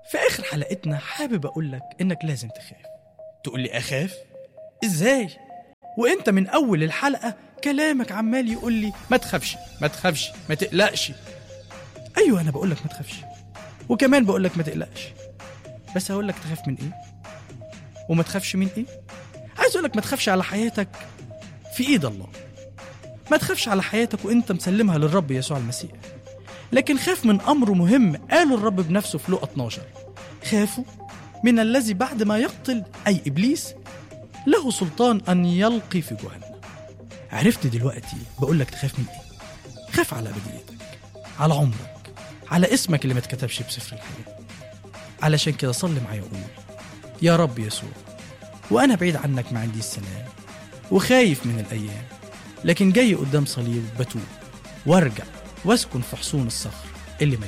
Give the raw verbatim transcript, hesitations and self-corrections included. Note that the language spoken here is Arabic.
في آخر حلقتنا حابب أقولك إنك لازم تخاف. تقول لي أخاف؟ إزاي؟ وإنت من أول الحلقة كلامك عمال يقول لي ما تخافش ما تخافش ما تقلقش. أيوة أنا بقولك ما تخافش، وكمان بقولك ما تقلقش، بس هقولك تخاف من إيه وما تخافش من إيه. عايز أقولك ما تخافش على حياتك في إيد الله، ما تخافش على حياتك وإنت مسلمها للرب يسوع المسيح، لكن خاف من أمر مهم قاله الرب بنفسه في لوقا اتناشر: خافوا من الذي بعد ما يقتل أي إبليس له سلطان أن يلقي في جهنم. عرفت دلوقتي بقولك تخاف من إيه؟ خاف على أبديتك، على عمرك، على اسمك اللي ما اتكتبش بسفر الحياة. علشان كده صلي معايا وقول: يا رب يسوع، وأنا بعيد عنك ما عندي السلام وخايف من الأيام، لكن جاي قدام صليب بتوب وارجع واسكن في حصون الصخر اللي